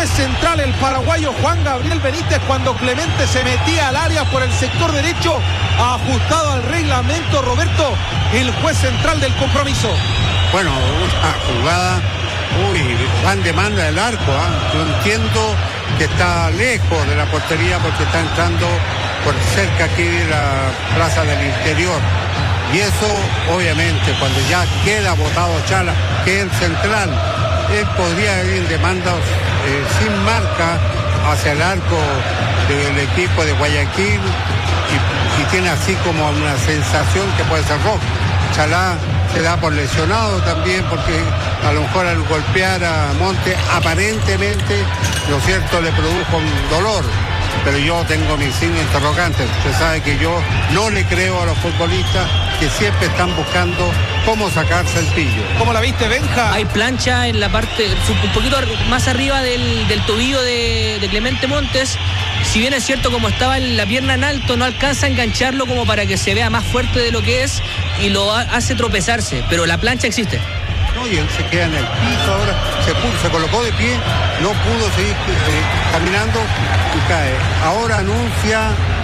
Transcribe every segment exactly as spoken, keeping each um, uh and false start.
juez central, el paraguayo Juan Gabriel Benítez, cuando Clemente se metía al área por el sector derecho, ajustado al reglamento. Roberto, el juez central del compromiso. Bueno, una jugada, uy, van demanda del arco, ¿eh? Yo entiendo que está lejos de la portería porque está entrando por cerca aquí de la plaza del interior. Y eso, obviamente, cuando ya queda botado Chala, que es el central, él podría ir en demandas eh, sin marca hacia el arco del equipo de Guayaquil y, y tiene así como una sensación que puede ser rojo. Chalá se da por lesionado también porque a lo mejor al golpear a Monte aparentemente, lo cierto, le produjo un dolor. Pero yo tengo mis signos interrogantes. Usted sabe que yo no le creo a los futbolistas que siempre están buscando cómo sacarse el pillo. ¿Cómo la viste, Benja? Hay plancha en la parte, un poquito más arriba del, del tobillo de, de Clemente Montes. Si bien es cierto, como estaba la pierna en alto, no alcanza a engancharlo como para que se vea más fuerte de lo que es y lo hace tropezarse. Pero la plancha existe. No, y él se queda en el piso ahora, se, puso, se colocó de pie, no pudo seguir eh, caminando y cae. Ahora anuncia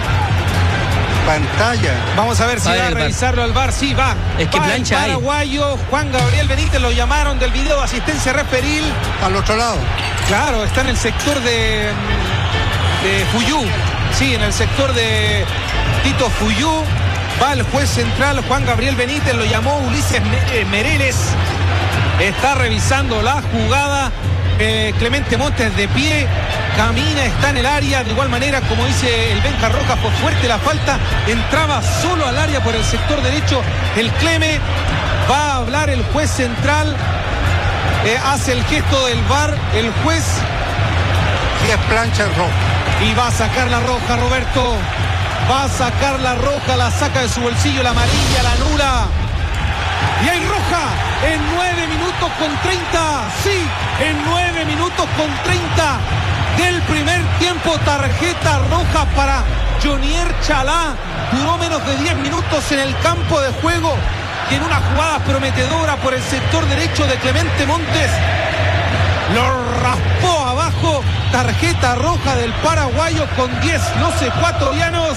pantalla. Vamos a ver si va, va a revisarlo al V A R. Sí, va. Es que va plancha el paraguayo hay. Juan Gabriel Benítez, lo llamaron del video de asistencia referil. Al otro lado. Claro, está en el sector de, de Fuyú. Sí, en el sector de Tito Fuyú. Va el juez central, Juan Gabriel Benítez, lo llamó Ulises Mereles. Está revisando la jugada. Eh, Clemente Montes de pie, camina, está en el área. De igual manera, como dice el Benja Rojas, fue fuerte la falta. Entraba solo al área por el sector derecho. El Cleme. Va a hablar el juez central. Eh, hace el gesto del V A R. El juez. Y es plancha roja. Y va a sacar la roja, Roberto. Va a sacar la roja, la saca de su bolsillo, la amarilla, la anula. Y hay roja en nueve minutos con treinta. Sí, en nueve minutos con treinta del primer tiempo. Tarjeta roja para Jonier Chalá. Duró menos de diez minutos en el campo de juego. Y en una jugada prometedora por el sector derecho de Clemente Montes, lo raspó abajo. Tarjeta roja del paraguayo con diez los ecuatorianos.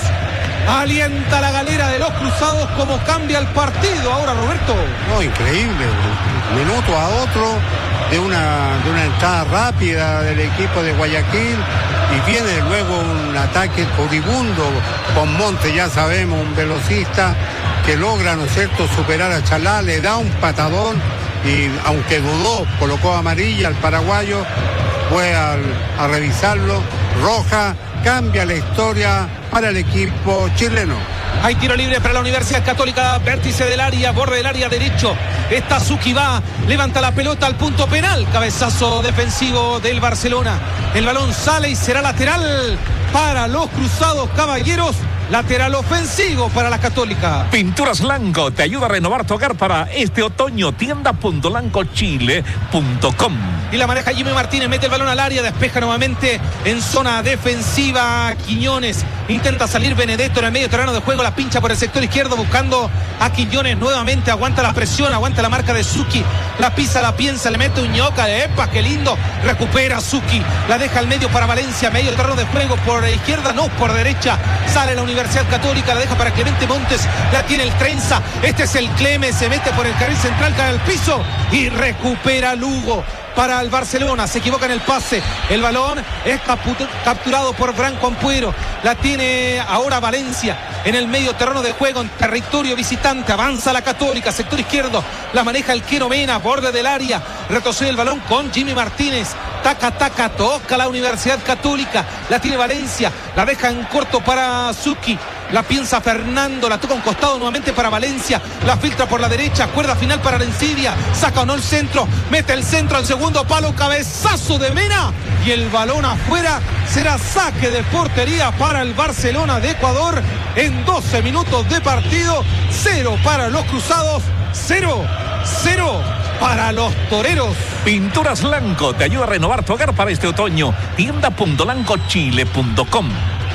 Alienta la galera de los cruzados. Como cambia el partido ahora, Roberto. No, increíble. Minuto a otro de una, de una entrada rápida del equipo de Guayaquil. Y viene luego un ataque furibundo con Monte, ya sabemos, un velocista que logra, ¿no es cierto?, superar a Chalá, le da un patadón y aunque dudó, colocó amarilla al paraguayo, fue al, a revisarlo, roja, cambia la historia para el equipo chileno. Hay tiro libre para la Universidad Católica, vértice del área, borde del área derecho. Está Suki, va, levanta la pelota al punto penal, cabezazo defensivo del Barcelona. El balón sale y será lateral para los cruzados, caballeros. Lateral ofensivo para la Católica. Pinturas Lanco te ayuda a renovar tu hogar para este otoño. tienda punto lanco chile punto com. Y la maneja Jimmy Martínez, mete el balón al área, despeja nuevamente en zona defensiva. Quiñones intenta salir Benedetto en el medio terreno de juego, la pincha por el sector izquierdo buscando a Quiñones nuevamente. Aguanta la presión, aguanta la marca de Suki, la pisa, la piensa, le mete un ñoca de epa, qué lindo. Recupera Suki, la deja al medio para Valencia, medio terreno de juego por izquierda, no, por derecha. Sale la Universidad Católica, la deja para Clemente Montes, la tiene el Trenza. Este es el Cleme, se mete por el carril central, cae al piso y recupera Lugo. Para el Barcelona, se equivoca en el pase. El balón es capturado por Branco Ampuero. La tiene ahora Valencia en el medio terreno de juego, en territorio visitante. Avanza la Católica, sector izquierdo. La maneja el Quero Mena, borde del área. Retrocede el balón con Jimmy Martínez. Taca, taca, toca la Universidad Católica. La tiene Valencia, la deja en corto para Suki. La piensa Fernando, la toca un costado nuevamente para Valencia, la filtra por la derecha, cuerda final para Arencibia, saca o no el centro, mete el centro al segundo palo, cabezazo de Mena y el balón afuera. Será saque de portería para el Barcelona de Ecuador en doce minutos de partido. Cero para los cruzados, cero, cero para los toreros. Pinturas Lanco te ayuda a renovar tu hogar para este otoño. tienda punto lanco chile punto com.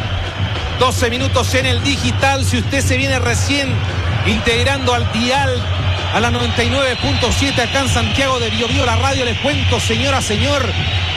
doce minutos en el digital. Si usted se viene recién integrando al dial a la noventa y nueve punto siete acá en Santiago de Biobío, la radio, les cuento, señora, señor,